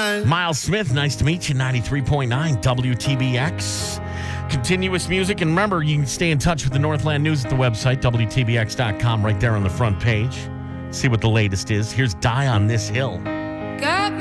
Miles Smith, nice to meet you. 93.9 WTBX. Continuous music. And remember, you can stay in touch with the Northland News at the website, WTBX.com, right there on the front page. See what the latest is. Here's Die on This Hill.